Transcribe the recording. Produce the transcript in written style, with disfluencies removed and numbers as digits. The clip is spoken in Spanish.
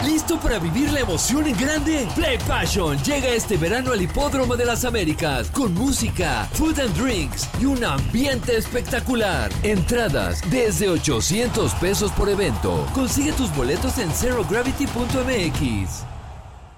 ¿Listo para vivir la emoción en grande? Play Passion llega este verano al Hipódromo de las Américas con música, food and drinks y un ambiente espectacular. Entradas desde $800 por evento. Consigue tus boletos en zerogravity.mx.